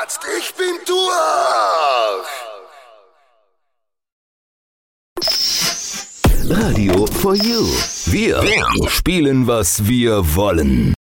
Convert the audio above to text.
Arzt, ich bin durch. Radio for You. Wir spielen, was wir wollen.